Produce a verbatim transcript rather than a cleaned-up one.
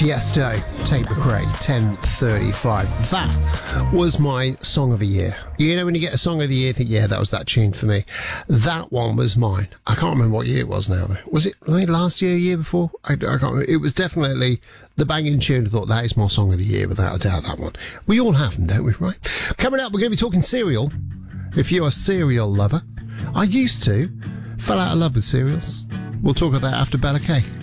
Tiesto, Tate McRae, ten thirty-five. That was my song of the year. You know when you get a song of the year, you think, yeah, that was that tune for me. That one was mine. I can't remember what year it was now, though. Was it like last year, year before? I, I can't remember. It was definitely the banging tune. I thought, that is my song of the year, without a doubt, that one. We all have them, don't we, right? Coming up, we're going to be talking cereal. If you're a cereal lover. I used to. Fell out of love with cereals. We'll talk about that after Bella Kay.